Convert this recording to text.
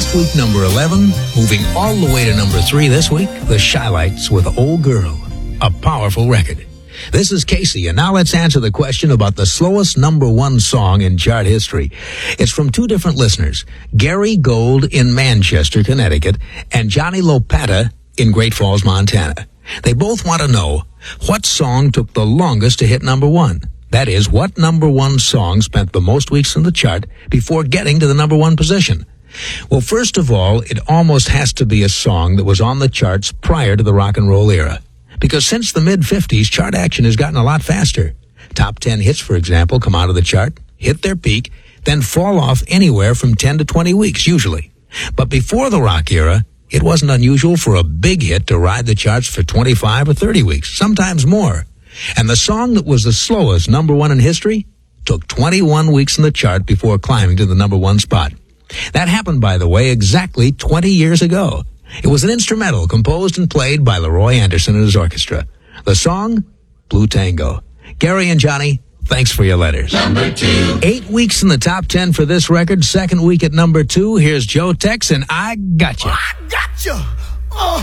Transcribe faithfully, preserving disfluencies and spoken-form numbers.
Last week, number eleven, moving all the way to number three this week, the Shylights with Old Girl, a powerful record. This is Casey, and now let's answer the question about the slowest number one song in chart history. It's from two different listeners, Gary Gold in Manchester, Connecticut, and Johnny Lopata in Great Falls, Montana. They both want to know what song took the longest to hit number one. That is, what number one song spent the most weeks in the chart before getting to the number one position? Well, first of all, it almost has to be a song that was on the charts prior to the rock and roll era. Because since the mid-fifties, chart action has gotten a lot faster. Top ten hits, for example, come out of the chart, hit their peak, then fall off anywhere from ten to twenty weeks, usually. But before the rock era, it wasn't unusual for a big hit to ride the charts for twenty-five or thirty weeks, sometimes more. And the song that was the slowest number one in history took twenty-one weeks in the chart before climbing to the number one spot. That happened, by the way, exactly twenty years ago. It was an instrumental composed and played by Leroy Anderson and his orchestra. The song, Blue Tango. Gary and Johnny, thanks for your letters. Number two. Eight weeks in the top ten for this record. Second week at number two. Here's Joe Tex and I Gotcha. I gotcha. Oh.